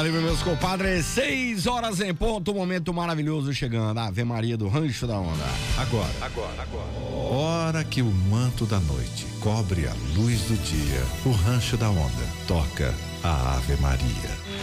Meus compadres, 6 horas em ponto, momento maravilhoso chegando, Ave Maria do Rancho da Onda. Agora. Hora que o manto da noite cobre a luz do dia, o Rancho da Onda toca a Ave Maria.